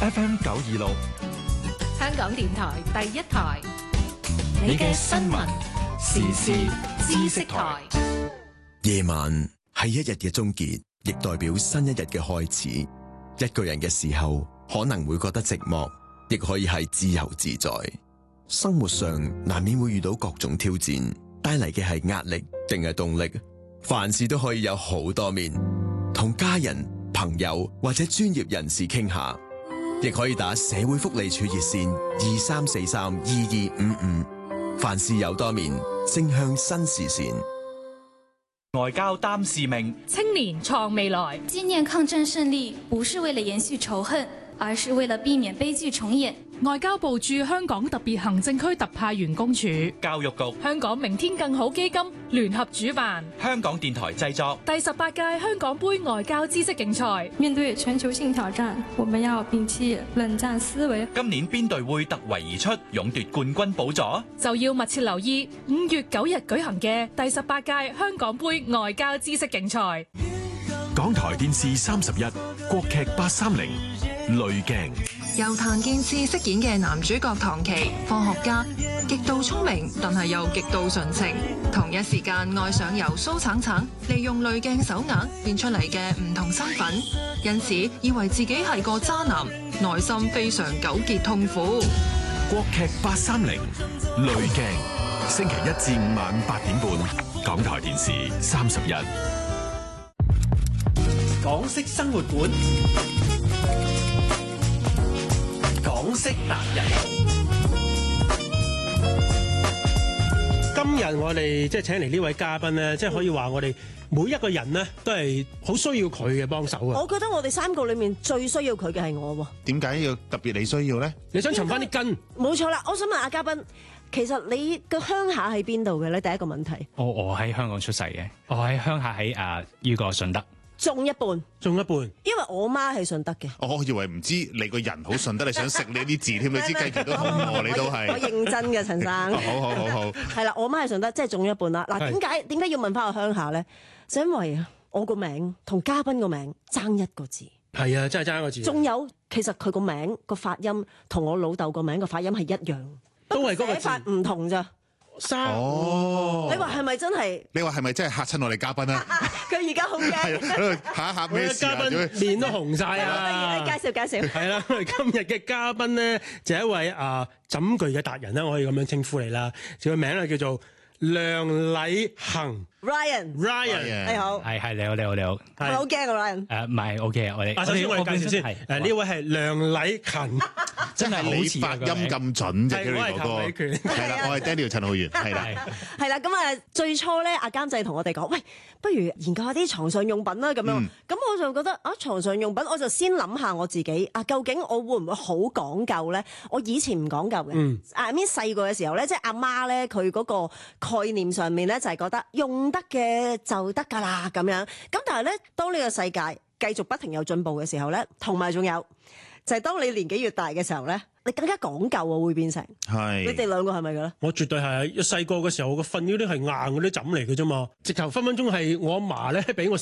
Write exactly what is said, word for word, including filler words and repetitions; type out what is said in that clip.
F M 九二六， 香港電台第一台，你嘅新聞時事知識台。 夜晚係一日嘅終結，亦代表新一日嘅開始。一個人嘅時候，可能會覺得寂寞，亦可以係自由自在。生活上難免會遇到各種挑戰，帶嚟嘅係壓力定係動力？凡事都可以有好多面，同家人、朋友或者專業人士傾下，亦可以打社會福利處熱線二三四三二二五五。凡事有多面，正向新視線。 外交擔使命， 青年創未來。 紀念抗戰勝利，不是為了延續仇恨，而是為了避免悲劇重演。 外交部駐香港特別行政區特派員公署、 教育局、 香港明天更好基金聯合主辦， 香港電台製作第十八屆香港杯外交知識競賽。 面對全球性挑戰，我們要摒棄冷戰思維。 今年邊隊會突圍而出，勇奪冠軍寶座？ 就要密切留意五月九日舉行嘅第十八屆香港杯外交知識競賽。 港台電視三十一，國劇八三零，濾鏡。 由譚建次飾演嘅男主角唐琪，科學家，極度聰明，但係又極度純情。同一時間愛上由蘇橙橙利用濾鏡手鐲變出嚟嘅唔同身份，因此以為自己係個渣男，內心非常糾結痛苦。 國劇八三零，濾鏡，星期一至五晚八點半，港台電視三十一。 港式生活館，港式達人。今日我哋即係請嚟呢位嘉賓咧，即係可以話我哋每一個人咧都係好需要佢嘅幫手啊！ 我覺得我哋三個裏面最需要佢嘅係我喎。 點解要特別你需要咧？ 你想尋翻啲根？ 冇錯啦！我想問下嘉賓，其實你嘅鄉下喺邊度嘅咧？第一個問題。 我我喺香港出世嘅，我喺鄉下喺誒呢個順德。 中一半， 中一半， 因為我媽係順德嘅。 我以為唔知你個人好順德，你想食你啲字添，你知計極都好餓，你都係。 我認真嘅，陳生。 好好好好。 係啦，我媽係順德，即係中一半啦。嗱，點解點解要問翻我鄉下咧？就因為啊，我個名同嘉賓個名爭一個字。 係啊，真係爭一個字。 仲有，其實佢個名個發音同我老豆個名個發音係一樣， 都係嗰個字， 寫法唔同咋。 哦， 你話係咪真係？ 你話係咪真係嚇親我哋嘉賓啊？ 佢而家好驚， 喺度嚇一嚇咩事啊？ 嘉賓面都紅晒啊！ 介紹介紹， 係啦，我哋今日嘅嘉賓咧就係一位啊枕具嘅達人啦，我可以咁樣稱呼你啦。佢個名咧叫做梁禮恒 Ryan，Ryan 你好， 係係你好你好你好， 係咪好驚啊 Ryan？ 誒唔係 OK 我哋。 首先我哋介紹先，誒呢位係梁禮勤， 真係你發音咁準啫， 我係哥哥。係啦，我係 Daniel 陳浩源，係啦， 係啦。咁啊，最初咧，阿監製同我哋講，喂，不如研究下啲床上用品啦，咁樣。咁我就覺得啊，床上用品，我就先諗下我自己啊，究竟我會唔會好講究咧？我以前唔講究嘅，阿咪細個嘅時候咧，即係阿媽咧，佢嗰個概念上面咧，就係覺得用得嘅就得㗎啦，咁樣。咁但係咧，當呢個世界繼續不停有進步嘅時候咧，同埋仲有就係當你年紀越大嘅時候咧，你更加講究啊，會變成。係。你哋兩個係咪嘅咧？我絕對係。一細個嘅時候，我個瞓嗰啲係硬嗰啲枕嚟嘅啫嘛，直頭分分鐘係我阿嫲咧俾我。